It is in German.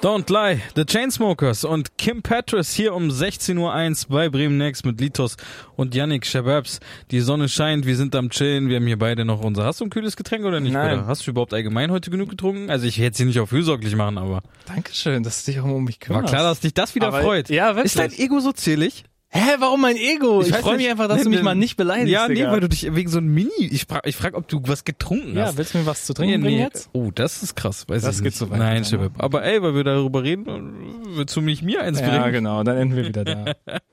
Don't Lie, The Chainsmokers und Kim Petras hier um 16.01 Uhr bei Bremen Next mit Litos und Yannick Shababs. Die Sonne scheint, wir sind am Chillen, wir haben hier beide noch unser... Hast du ein kühles Getränk oder nicht? Nein. Oder hast du überhaupt allgemein heute genug getrunken? Also ich hätte es hier nicht auf fürsorglich machen, aber... Dankeschön, dass du dich auch um mich kümmerst. War klar, dass dich das wieder Aber, freut. ja, wirklich. Ist dein Ego so zierlich? Hä, warum mein Ego? Ich weiß freue mich nicht. einfach, dass du mich mal nicht beleidigst, Ja, nee, Digga. weil du dich wegen so einem Mini... Ich frag, ob du was getrunken hast. Ja, willst du mir was zu trinken bringen jetzt? Oh, das ist krass. Weiß Das ich geht nicht. so weit. Nein, Ne? Shabab. Aber ey, weil wir darüber reden, willst du mich mir eins bringen? Ja, genau, dann enden wir wieder da.